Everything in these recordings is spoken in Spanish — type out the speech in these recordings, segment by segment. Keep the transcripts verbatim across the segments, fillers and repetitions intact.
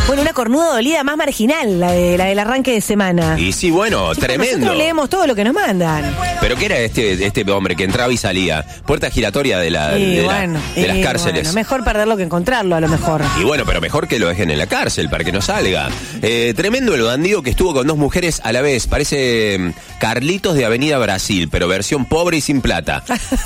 Bueno, una cornuda dolida más marginal, la, de, la del arranque de semana. Y sí, bueno, Chicos, tremendo. Nosotros leemos todo lo que nos mandan. ¿Pero qué era este, este hombre que entraba y salía? Puerta giratoria de, la, Y de, bueno, la, de las y cárceles. Bueno, mejor perderlo que encontrarlo, a lo mejor. Y bueno, pero mejor que lo dejen en la cárcel para que no salga. Eh, tremendo el bandido que estuvo con dos mujeres a la vez. Parece um, Carlitos de Avenida Brasil, pero versión pobre y sin plata.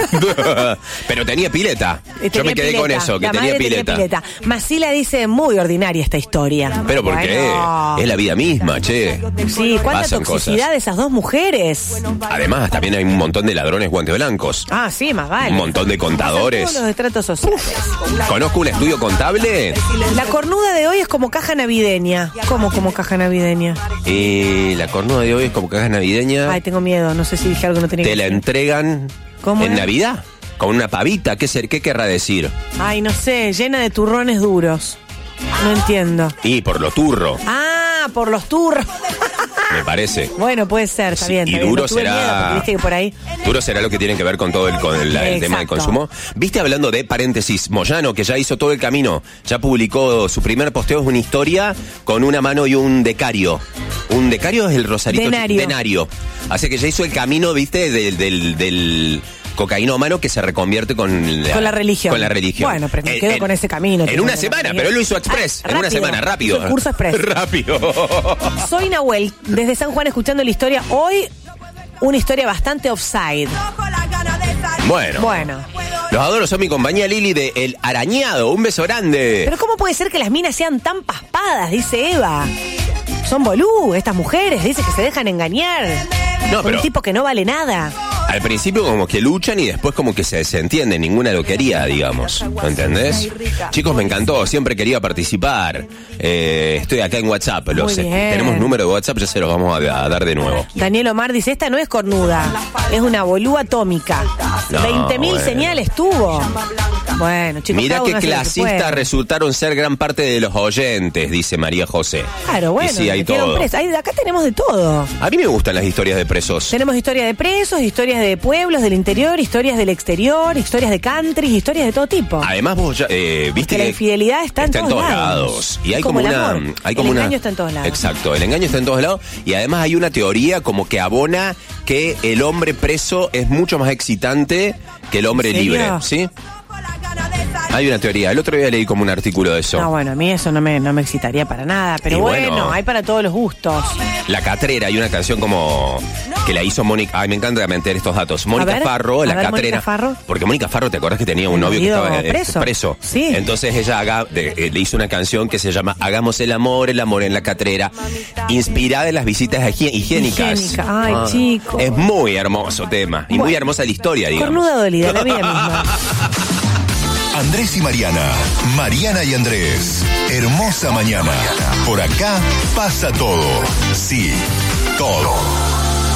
Pero tenía pileta. Tenía Yo me quedé pileta. con eso, que La tenía madre pileta. tenía pileta. Masila dice, muy ordinaria esta historia. Pero ¿por qué? Bueno. Es la vida misma, che. Sí, cuánta Pasan toxicidad cosas. de esas dos mujeres. Además, también hay un montón de ladrones guantes blancos. Ah, sí, más vale. Un montón de contadores. Todos los estratos sociales. Conozco un estudio contable. La cornuda de hoy es como caja navideña. ¿Cómo como caja navideña? Y la cornuda de hoy es como caja navideña. Ay, tengo miedo, no sé si dije algo que no tenía Te que la decir. entregan ¿Cómo en era? Navidad. Con una pavita. ¿Qué, ser, ¿Qué querrá decir? Ay, no sé, llena de turrones duros. No entiendo. Y por lo turro, Ah, por los turros. me parece. Bueno, puede ser, está Sí, bien. y está bien. duro No tuve será- miedo, porque viste que por ahí. Duro será lo que tiene que ver con todo el, con el, el tema del Exacto. consumo. Viste, hablando de paréntesis, Moyano, que ya hizo todo el camino, ya publicó su primer posteo, es una historia con una mano y un decario. Un decario es el rosarito. Denario. Denario. Así que ya hizo el camino, viste, del... del, del cocainómano que se reconvierte con la, Con la religión. Con la religión. Bueno, pero me En- quedo en- con ese camino. En tipo, una de la semana, religión. pero él lo hizo express. Ah, en una rápido. semana, rápido. Hizo el curso express. Rápido. Soy Nahuel, desde San Juan escuchando la historia. Hoy, una historia bastante offside. Bueno. Bueno. Los adoro, son mi compañía Lili de El Arañado. Un beso grande. Pero ¿cómo puede ser que las minas sean tan paspadas? Dice Eva. Son bolú, estas mujeres, dice que se dejan engañar. No, por pero- un tipo que no vale nada. Al principio como que luchan y después como que se desentienden, ninguna lo quería, digamos. ¿No entendés? Chicos, me encantó, siempre quería participar. Eh, estoy acá en WhatsApp, lo Muy sé. bien. Tenemos número de WhatsApp, ya se los vamos a, a dar de nuevo. Daniel Omar dice, esta no es cornuda, es una bolú atómica. No, veinte mil bueno. señales tuvo. Bueno, chicos, Mira cada qué uno hace lo que clasistas puede. resultaron ser gran parte de los oyentes, dice María José. Claro, bueno, Y sí, hay metieron todo. presos. Ay, acá tenemos de todo. A mí me gustan las historias de presos. Tenemos historia de presos, historias de pueblos del interior, historias del exterior, historias de country, historias de todo tipo. Además vos ya, eh, viste Que la infidelidad está en todos lados. Y hay Como como, el una amor. hay como El una engaño está en todos lados. Exacto, el engaño está en todos lados y además hay una teoría como que abona que el hombre preso es mucho más excitante que el hombre ¿En serio? libre, ¿sí? Hay una teoría. El otro día leí como un artículo de eso. No, bueno, a mí eso no me, no me excitaría para nada. Pero Y bueno, bueno. hay para todos los gustos. La Catrera, hay una canción como que la hizo Mónica. Ay, me encanta meter estos datos. Mónica ver, Farro, a la ver, Catrera. Mónica Farro. Porque Mónica Farro, ¿te acordás que tenía un El novio que marido estaba eh, preso. preso? Sí. Entonces ella haga, de- eh, le hizo una canción que se llama Hagamos el amor, el amor en la Catrera, inspirada en las visitas higie- higiénicas. Higiénica. Ay, chico. Es muy hermoso tema. Y muy Bueno. hermosa la historia, digamos. Cornuda dolida, la vida misma. Andrés y Mariana. Mariana y Andrés. Hermosa mañana. Por acá pasa todo. Sí, todo.